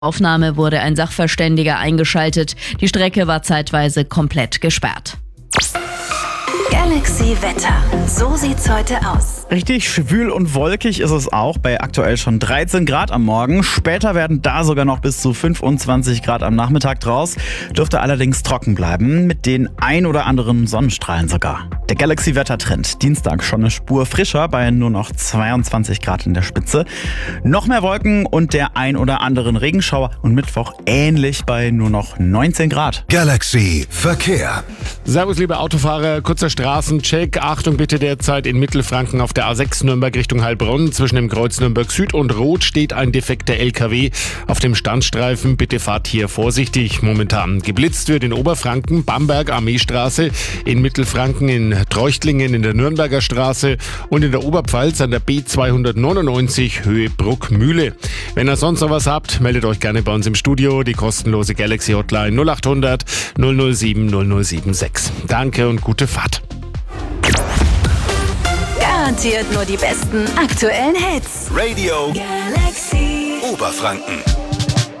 Aufnahme wurde ein Sachverständiger eingeschaltet. Die Strecke war zeitweise komplett gesperrt. Galaxy Wetter. So sieht's heute aus. Richtig schwül und wolkig ist es auch, bei aktuell schon 13 Grad am Morgen. Später werden da sogar noch bis zu 25 Grad am Nachmittag draus. Dürfte allerdings trocken bleiben, mit den ein oder anderen Sonnenstrahlen sogar. Der Galaxy-Wettertrend. Dienstag schon eine Spur frischer, bei nur noch 22 Grad in der Spitze. Noch mehr Wolken und der ein oder anderen Regenschauer. Und Mittwoch ähnlich bei nur noch 19 Grad. Galaxy Verkehr. Servus, liebe Autofahrer. Kurzer Straßencheck. Achtung bitte derzeit in Mittelfranken auf der A6 Nürnberg Richtung Heilbronn. Zwischen dem Kreuz Nürnberg Süd und Rot steht ein defekter LKW auf dem Standstreifen. Bitte fahrt hier vorsichtig. Momentan geblitzt wird in Oberfranken, Bamberg, Armeestraße, in Mittelfranken, in Treuchtlingen, in der Nürnberger Straße und in der Oberpfalz an der B299 Höhe Bruckmühle. Wenn ihr sonst noch was habt, meldet euch gerne bei uns im Studio. Die kostenlose Galaxy Hotline 0800 007 0076. Danke und gute Fahrt. Garantiert nur die besten aktuellen Hits. Radio Galaxy Oberfranken.